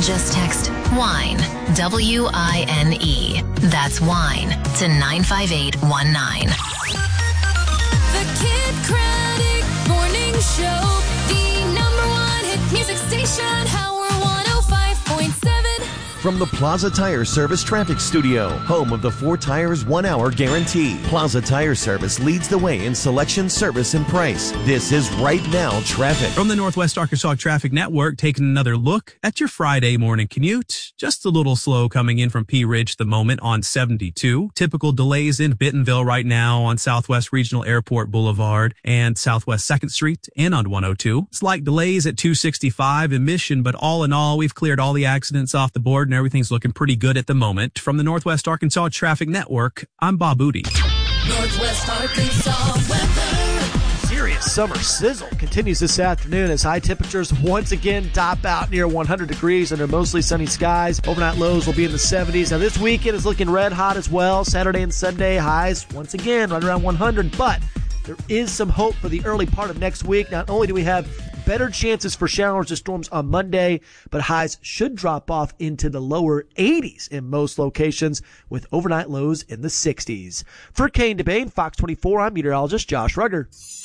Just text WINE, WINE. That's WINE to 95819. The Kid Craddock Morning Show, the #1 hit music station, Howard 105.7. From the Plaza Tire Service Traffic Studio, home of the 4 Tires 1 Hour Guarantee. Plaza Tire Service leads the way in selection, service, and price. This is Right Now Traffic. From the Northwest Arkansas Traffic Network, taking another look at your Friday morning commute. Just a little slow coming in from Pea Ridge at the moment on 72. Typical delays in Bentonville right now on Southwest Regional Airport Boulevard and Southwest 2nd Street and on 102. Slight delays at 265 in Mission, but all in all, we've cleared all the accidents off the board and everything's looking pretty good at the moment. From the Northwest Arkansas Traffic Network, I'm Bob Booty. Northwest Arkansas weather. Serious summer sizzle continues this afternoon as high temperatures once again top out near 100 degrees under mostly sunny skies. Overnight lows will be in the 70s. Now this weekend is looking red hot as well. Saturday and Sunday highs once again right around 100, but there is some hope for the early part of next week. Not only do we have better chances for showers and storms on Monday, but highs should drop off into the lower 80s in most locations with overnight lows in the 60s. For Kane DeBane, Fox 24, I'm meteorologist Josh Rugger.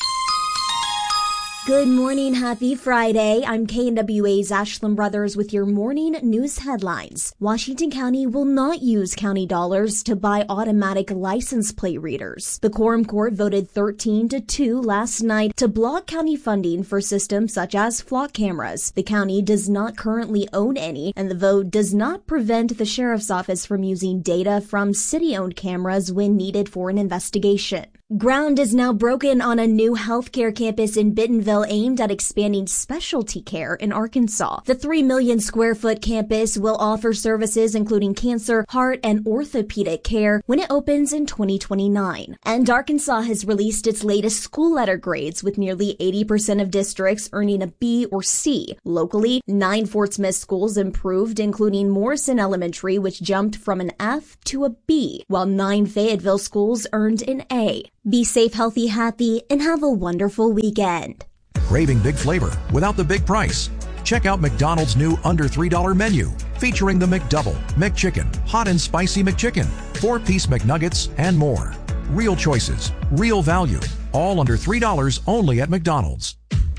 Good morning, happy Friday. I'm KNWA's Ashland Brothers with your morning news headlines. Washington County will not use county dollars to buy automatic license plate readers. The Quorum Court voted 13-2 last night to block county funding for systems such as flock cameras. The county does not currently own any, and the vote does not prevent the sheriff's office from using data from city-owned cameras when needed for an investigation. Ground is now broken on a new healthcare campus in Bentonville aimed at expanding specialty care in Arkansas. The 3 million square foot campus will offer services including cancer, heart, and orthopedic care when it opens in 2029. And Arkansas has released its latest school letter grades with nearly 80% of districts earning a B or C. Locally, 9 Fort Smith schools improved, including Morrison Elementary, which jumped from an F to a B, while 9 Fayetteville schools earned an A. Be safe, healthy, happy, and have a wonderful weekend. Craving big flavor without the big price? Check out McDonald's new under $3 menu, featuring the McDouble, McChicken, Hot and Spicy McChicken, 4-piece McNuggets, and more. Real choices, real value, all under $3 only at McDonald's.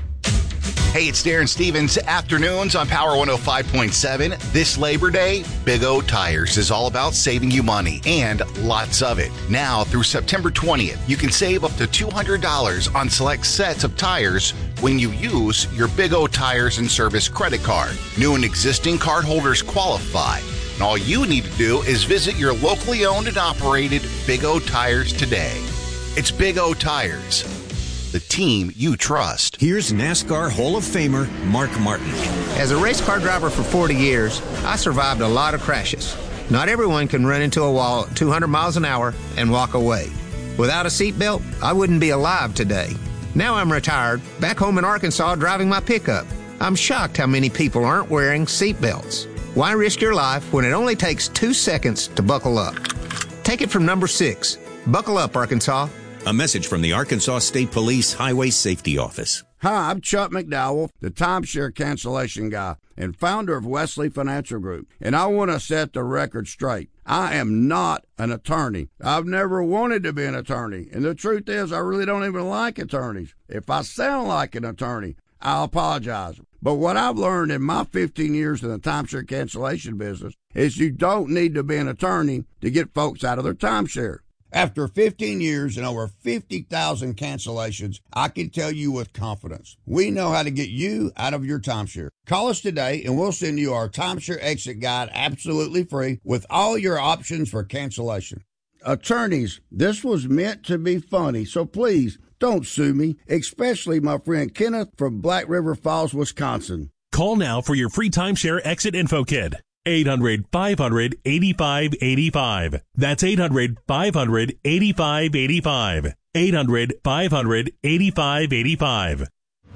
Hey, it's Darren Stevens. Afternoons on Power 105.7. This Labor Day, Big O Tires is all about saving you money and lots of it. Now through September 20th, you can save up to $200 on select sets of tires when you use your Big O Tires and Service credit card. New and existing cardholders qualify. And all you need to do is visit your locally owned and operated Big O Tires today. It's Big O Tires, the team you trust. Here's NASCAR Hall of Famer Mark Martin. As a race car driver for 40 years, I survived a lot of crashes. Not everyone can run into a wall at 200 miles an hour and walk away. Without a seatbelt, I wouldn't be alive today. Now I'm retired, back home in Arkansas driving my pickup. I'm shocked how many people aren't wearing seatbelts. Why risk your life when it only takes 2 seconds to buckle up? Take it from number 6. Buckle up, Arkansas. A message from the Arkansas State Police Highway Safety Office. Hi, I'm Chuck McDowell, the timeshare cancellation guy and founder of Wesley Financial Group, and I want to set the record straight. I am not an attorney. I've never wanted to be an attorney, and the truth is I really don't even like attorneys. If I sound like an attorney, I'll apologize. But what I've learned in my 15 years in the timeshare cancellation business is you don't need to be an attorney to get folks out of their timeshare. After 15 years and over 50,000 cancellations, I can tell you with confidence, we know how to get you out of your timeshare. Call us today and we'll send you our timeshare exit guide absolutely free with all your options for cancellation. Attorneys, this was meant to be funny, so please don't sue me, especially my friend Kenneth from Black River Falls, Wisconsin. Call now for your free timeshare exit info kit. 800-500-8585. That's 800-500-8585. 800-500-8585.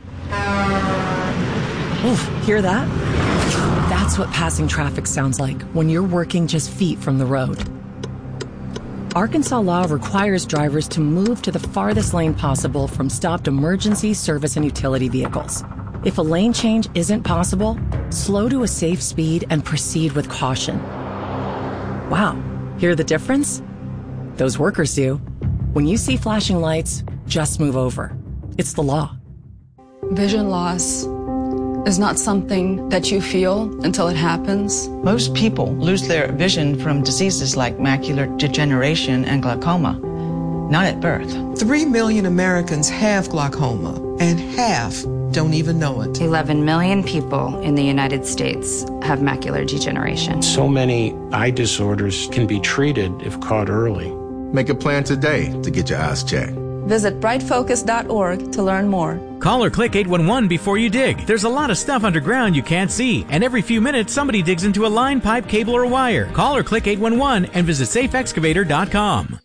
Oof, hear that? That's what passing traffic sounds like when you're working just feet from the road. Arkansas law requires drivers to move to the farthest lane possible from stopped emergency service and utility vehicles. If a lane change isn't possible, slow to a safe speed and proceed with caution. Wow, hear the difference? Those workers do. When you see flashing lights, just move over. It's the law. Vision loss is not something that you feel until it happens. Most people lose their vision from diseases like macular degeneration and glaucoma, not at birth. 3 million Americans have glaucoma, and half don't even know it. 11 million people in the United States have macular degeneration. So many eye disorders can be treated if caught early. Make a plan today to get your eyes checked. Visit brightfocus.org to learn more. Call or click 811 before you dig. There's a lot of stuff underground you can't see, and every few minutes somebody digs into a line, pipe, cable, or wire. Call or click 811 and visit safeexcavator.com.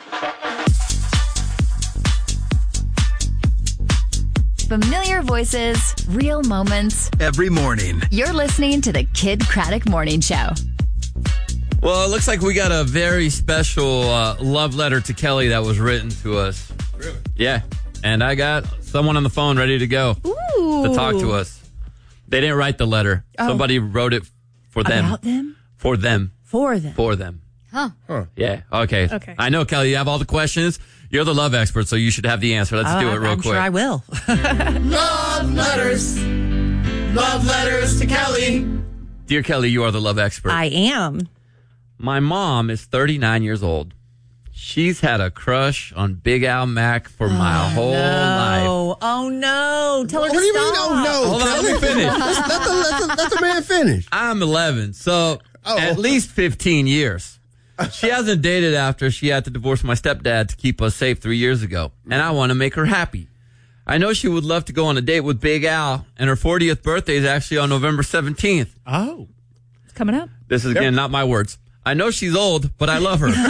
Familiar voices, real moments. Every morning. You're listening to the Kid Craddock Morning Show. Well, it looks like we got a very special love letter to Kelly that was written to us. Really? Yeah. And I got someone on the phone ready to go to talk to us. They didn't write the letter. Oh. Somebody wrote it for them. About them? For them. For them. For them. Huh. Yeah. Okay. Okay. I know, Kelly, you have all the questions. You're the love expert, so you should have the answer. Let's do it real I'm quick. sure I will. Love letters. Love letters to Kelly. Dear Kelly, you are the love expert. I am. My mom is 39 years old. She's had a crush on Big Al Mack for my whole life. Oh, no. Tell her to What do you mean, stop. oh, no? Hold on, let me finish. Let the man finish. I'm 11, so at least 15 years. She hasn't dated after she had to divorce my stepdad to keep us safe 3 years ago, and I want to make her happy. I know she would love to go on a date with Big Al, and her 40th birthday is actually on November 17th. Oh. It's coming up. This is, again, not my words. I know she's old, but I love her.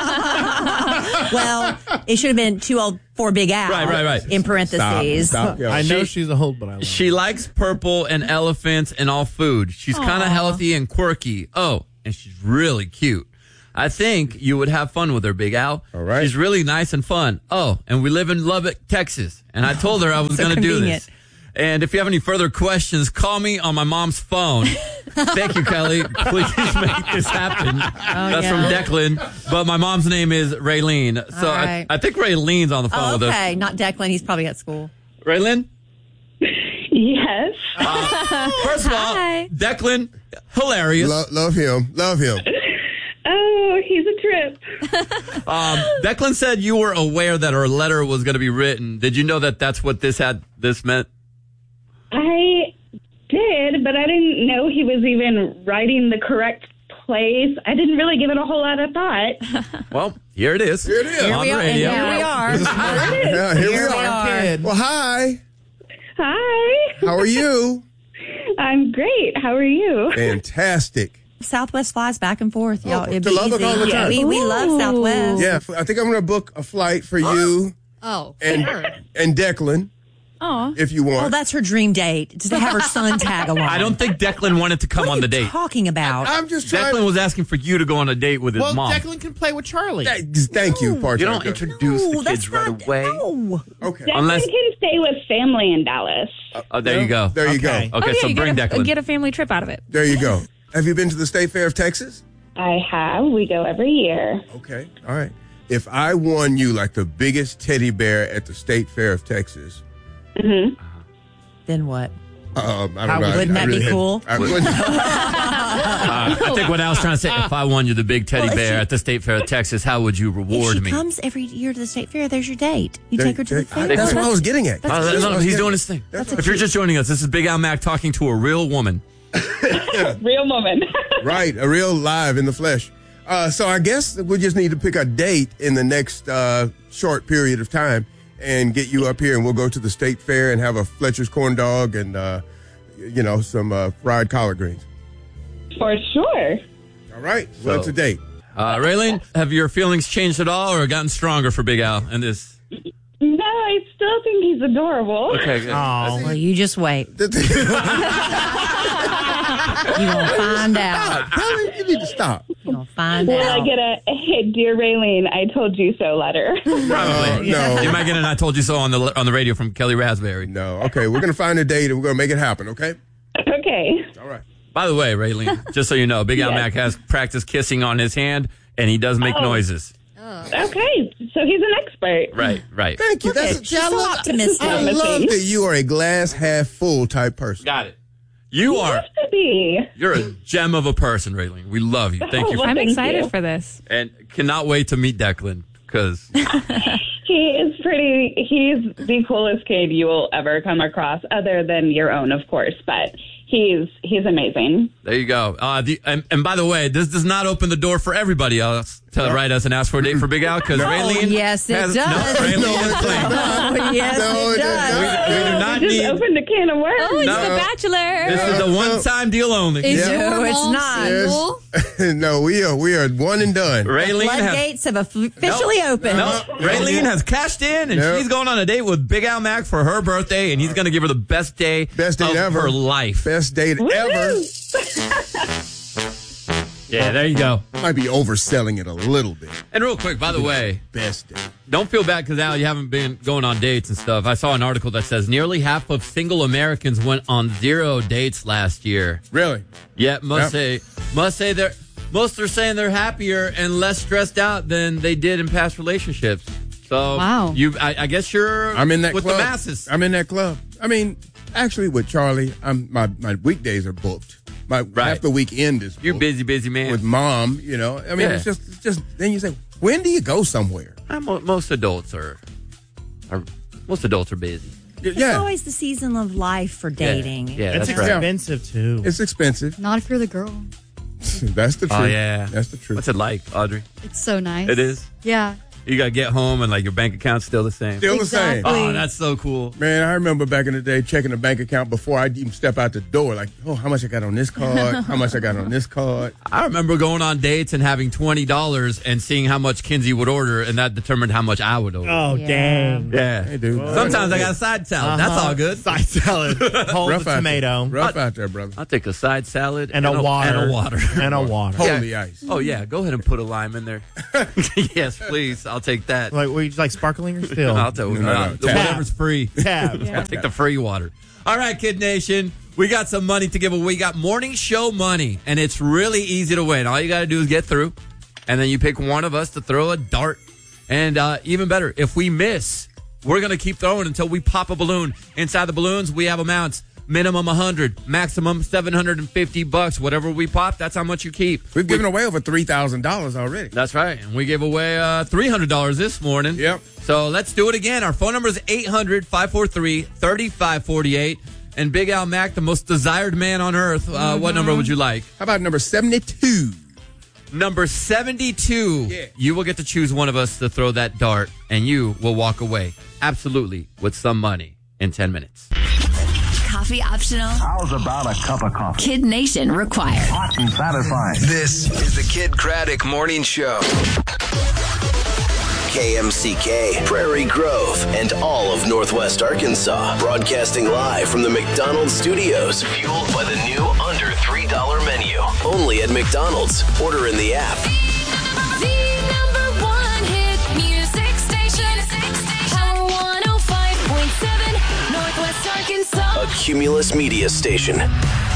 Well, it should have been too old for Big Al. Right. In parentheses. Stop. I know she's old, but I love her. She likes purple and elephants and all food. She's kind of healthy and quirky. Oh, and she's really cute. I think you would have fun with her, Big Al. All right. She's really nice and fun. Oh, and we live in Lubbock, Texas. And I told her I was So going to do convenient. this. And if you have any further questions, call me on my mom's phone. Thank you, Kelly. Please make this happen. That's from Declan. But my mom's name is Raylene. So All right. I think Raylene's on the phone with us. Okay, not Declan. He's probably at school. Raylene? Yes. First of all, Declan, hilarious. Love him. Love him. Oh, he's a trip. Declan said you were aware that her letter was going to be written. Did you know that that's what this meant? I did, but I didn't know he was even writing the correct place. I didn't really give it a whole lot of thought. Well, here it is. Here it is. On the radio. Here we are. Yeah, here we are. Well, hi. Hi. How are you? I'm great. How are you? Fantastic. Southwest flies back and forth, y'all. It'd to be Lubbock easy. all the time. We love Southwest. Yeah, I think I'm going to book a flight for you Oh, and Declan, oh, if you want. Oh, that's her dream date. Just to have her son tag along. I don't think Declan wanted to come on the date. Talking about. I'm just trying. Declan was asking for you to go on a date with his mom. Declan can play with Charlie. Thank you, partner. You don't introduce the kids right away. No. Okay. Declan can stay with family in Dallas. There you go. There you go. Okay, so bring Declan. Get a family trip out of it. There you go. Have you been to the State Fair of Texas? I have. We go every year. Okay. All right. If I won you like the biggest teddy bear at the State Fair of Texas, Then what? I don't know. Wouldn't that be cool? I think what I was trying to say, if I won you the big teddy bear at the State Fair of Texas, how would you reward If me? she comes every year to the state fair, there's your date. You take her to the fair. That's what I was getting at. No, he's doing his thing. If you're just joining us, this is Big Al Mack talking to a real woman. Real woman. Right, a real live in the flesh. So I guess we just need to pick a date in the next short period of time and get you up here, and we'll go to the State Fair and have a Fletcher's corn dog and, some fried collard greens. For sure. All right, so that's a date. Raylene, have your feelings changed at all or gotten stronger for Big Al in this? No, I still think he's adorable. Okay, good. Oh, well, you just wait. You're going to find out. You need to stop. You're going to find Will out. I get a "Hey, dear Raylene, I told you so" letter? Probably. No. You might get an "I told you so" on the radio from Kelly Raspberry. No. Okay, we're going to find a date and we're going to make it happen, okay? Okay. All right. By the way, Raylene, just so you know, Big Al Mac has practiced kissing on his hand, and he does make noises. Okay, so he's an expert. Right. Thank you. She's so optimistic. I love that you are a glass half full type person. Got it. You are. To be. You're a gem of a person, Raylene. We love you. Thank you. I'm excited for this. And cannot wait to meet Declan, because He's the coolest kid you will ever come across, other than your own, of course, but he's amazing. there you go. And by the way, this does not open the door for everybody else to write us and ask for a date for Big Al, because Raylene yes, it has, does. No, Raylene has claimed. Oh, yes, it does. We do not Just need. opened a can of worms. Oh, it's The Bachelor. This is a one-time deal only. No, it's not. Yes. No, we are one and done. Raylene has. Floodgates have officially opened. No, Raylene has cashed in, and she's going on a date with Big Al Mac for her birthday, and he's going to give her the best date of ever. her life. Best date ever. Yeah, there you go. Might be overselling it a little bit. And real quick, by the way, Best date. don't feel bad because, Al, you haven't been going on dates and stuff. I saw an article that says nearly half of single Americans went on 0 dates last year. Really? Yeah, most are saying they're happier and less stressed out than they did in past relationships. So, Wow. I guess you're I'm in that with club. the masses. I'm in that club. I mean, actually, with Charlie, my weekdays are booked. Half the weekend is booked. You're busy man. With mom, you know. I mean, Yeah. it's just then you say, when do you go somewhere? Most adults are busy. It's always the season of life for dating. Yeah, it's that's right. expensive too. It's expensive. Not if you're the girl. That's the truth. Oh, yeah. That's the truth. What's it like, Audrey? It's so nice. It is? Yeah. You got to get home and, like, your bank account's still the same. Still the same. Oh, that's so cool. Man, I remember back in the day checking the bank account before I even step out the door. Like, oh, how much I got on this card? How much I got on this card? I remember going on dates and having $20 and seeing how much Kinsey would order, and that determined how much I would order. Oh, dang. Yeah. Hey, dude. Sometimes I got a side salad. That's all good. Side salad. Hold Rough the out tomato. there. Rough out there, brother. I'll take a side salad And a water. And a water. And a water. Holy ice. Oh, yeah. Go ahead and put a lime in there. Yes, please. I'll take that. Like, would you like sparkling or still? I'll take No. whatever's free. Tab. I'll take the free water. All right, Kid Nation. We got some money to give away. We got morning show money, and it's really easy to win. All you got to do is get through, and then you pick one of us to throw a dart. And even better, if we miss, we're going to keep throwing until we pop a balloon. Inside the balloons, we have amounts. Minimum 100, maximum $750. Whatever we pop, that's how much you keep. We've given away over $3,000 already. That's right. And we gave away $300 this morning. Yep. So let's do it again. Our phone number is 800-543-3548. And Big Al Mac, the most desired man on earth, what number would you like? How about number 72? Number 72. Yeah. You will get to choose one of us to throw that dart, and you will walk away absolutely with some money in 10 minutes. Coffee optional. How's about a cup of coffee? Kid Nation required. Hot and satisfying. This is the Kid Craddock Morning Show. KMCK, Prairie Grove, and all of Northwest Arkansas. Broadcasting live from the McDonald's studios. Fueled by the new under $3 menu. Only at McDonald's. Order in the app. The number one hit music station. Power 105.7, Northwest Arkansas. A Cumulus Media Station.